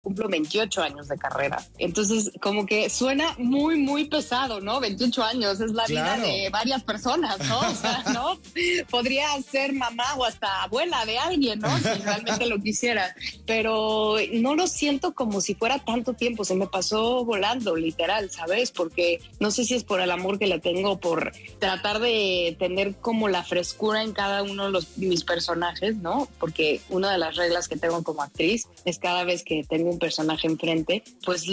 cumplo 28 años de carrera. Entonces, como que suena muy, muy pesado, ¿no? 28 años es la vida de varias personas, ¿no? O sea, ¿no? Podría ser mamá o hasta abuela de alguien, ¿no? Si realmente lo quisiera. Pero no lo siento como si fuera tanto tiempo. Se me pasó volando, literal, ¿sabes? Porque no sé si es por el amor que le tengo, por tratar de tener como la frescura en cada uno de mis personajes, ¿no? Porque una de las reglas que tengo como actriz es cada vez que tengo un personaje enfrente, pues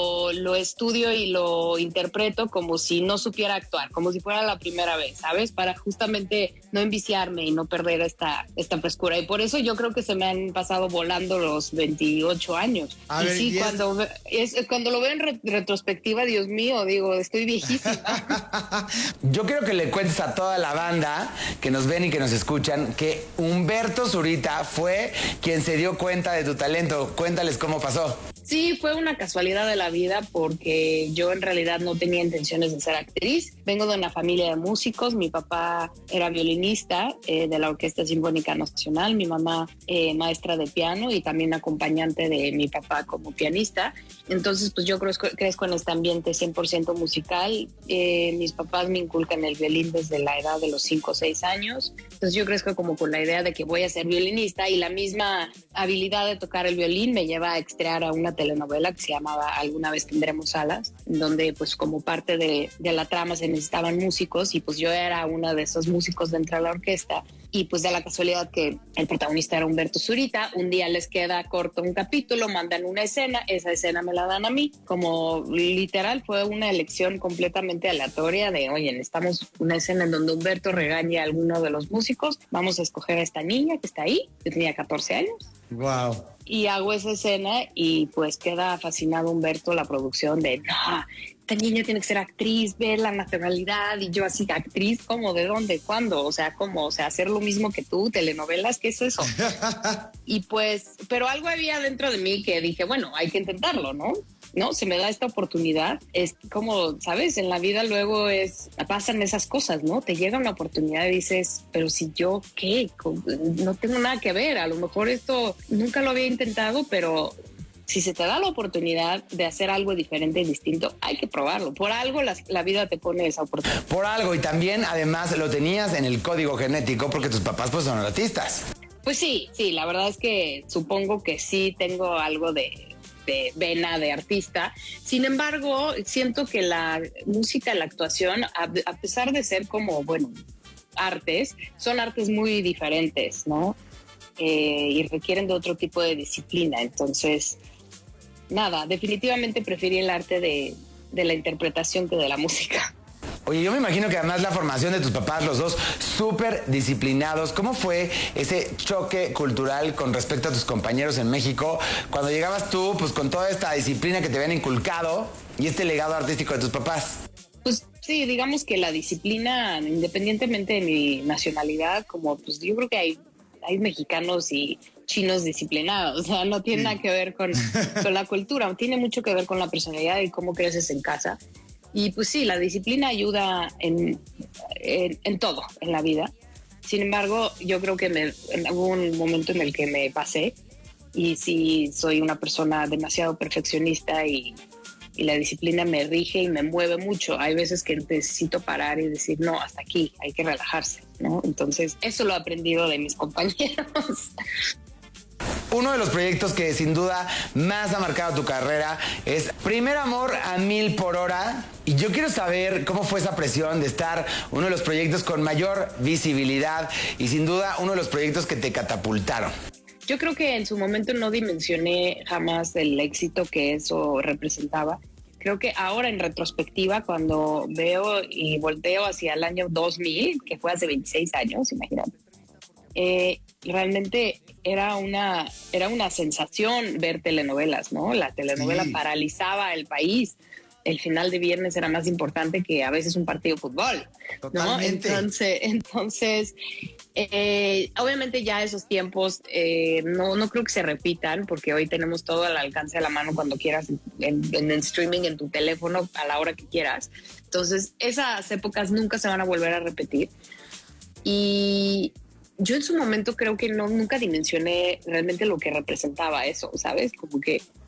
lo estudio y lo interpreto como si no supiera actuar, como si fuera la primera vez, ¿sabes? Para justamente no enviciarme y no perder esta frescura. Y por eso yo creo que se me han pasado volando los 28 años. A y ver, sí, cuando lo veo en retrospectiva, Dios mío, digo, estoy viejísima. Yo quiero que le cuentes a toda la banda que nos ven y que nos escuchan que Humberto Zurita fue quien se dio cuenta de tu talento. Cuéntales cómo pasó. Sí, fue una casualidad de la vida porque yo en realidad no tenía intenciones de ser actriz. Vengo de una familia de músicos. Mi papá era violinista de la Orquesta Sinfónica Nacional, mi mamá maestra de piano y también acompañante de mi papá como pianista. Entonces, pues yo crezco en este ambiente 100% musical. Mis papás me inculcan el violín desde la edad de los 5 o 6 años. Entonces yo crezco como con la idea de que voy a ser violinista y la misma habilidad de tocar el violín me lleva a estrear a una telenovela que se llamaba Alguna vez tendremos alas, donde pues como parte de la trama se necesitaban músicos y pues yo era una de esos músicos dentro de la orquesta. Y pues de la casualidad que el protagonista era Humberto Zurita, un día les queda corto un capítulo, mandan una escena, esa escena me la dan a mí, como literal fue una elección completamente aleatoria de, oye, necesitamos una escena en donde Humberto regañe a alguno de los músicos, vamos a escoger a esta niña que está ahí, yo tenía 14 años. Wow. Y hago esa escena y pues queda fascinado Humberto, la producción de, no, esta niña tiene que ser actriz, ver la nacionalidad. Y yo así, actriz, ¿cómo? ¿De dónde? ¿Cuándo? O sea, ¿cómo? O sea, hacer lo mismo que tú, telenovelas, ¿qué es eso? Y pues, pero algo había dentro de mí que dije, bueno, hay que intentarlo, ¿no? No, se me da esta oportunidad. Es como, ¿sabes? En la vida luego pasan esas cosas, ¿no? Te llega una oportunidad y dices, pero si yo, ¿qué? No tengo nada que ver. A lo mejor esto nunca lo había intentado, pero si se te da la oportunidad de hacer algo diferente y distinto, hay que probarlo. Por algo la vida te pone esa oportunidad. Por algo, y también además lo tenías en el código genético porque tus papás pues son artistas. Pues sí, la verdad es que supongo que sí tengo algo de vena de artista. Sin embargo, siento que la música, la actuación, a pesar de ser como, bueno, artes, son artes muy diferentes, ¿no? Y requieren de otro tipo de disciplina. Entonces, nada, definitivamente preferí el arte de la interpretación que de la música. Oye, yo me imagino que además la formación de tus papás, los dos súper disciplinados, ¿cómo fue ese choque cultural con respecto a tus compañeros en México cuando llegabas tú, pues con toda esta disciplina que te habían inculcado y este legado artístico de tus papás? Pues sí, digamos que la disciplina, independientemente de mi nacionalidad, como pues yo creo que hay mexicanos y chinos disciplinados, o sea, no tiene nada que ver con la cultura, tiene mucho que ver con la personalidad y cómo creces en casa. Y pues sí, la disciplina ayuda en todo en la vida. Sin embargo, yo creo que hubo un momento en el que me pasé y sí soy una persona demasiado perfeccionista y la disciplina me rige y me mueve mucho. Hay veces que necesito parar y decir, no, hasta aquí, hay que relajarse, ¿no? Entonces, eso lo he aprendido de mis compañeros. Uno de los proyectos que sin duda más ha marcado tu carrera es Primer Amor a 1000 por hora. Y yo quiero saber cómo fue esa presión de estar uno de los proyectos con mayor visibilidad y sin duda uno de los proyectos que te catapultaron. Yo creo que en su momento no dimensioné jamás el éxito que eso representaba. Creo que ahora en retrospectiva, cuando veo y volteo hacia el año 2000, que fue hace 26 años, imagínate, realmente era una sensación ver telenovelas, ¿no? La telenovela paralizaba el país. El final de viernes era más importante que a veces un partido de fútbol, ¿no? Totalmente. Entonces obviamente ya esos tiempos no creo que se repitan, porque hoy tenemos todo al alcance de la mano cuando quieras en streaming, en tu teléfono, a la hora que quieras. Entonces esas épocas nunca se van a volver a repetir. Y yo en su momento creo que nunca dimensioné realmente lo que representaba eso, ¿sabes? Como que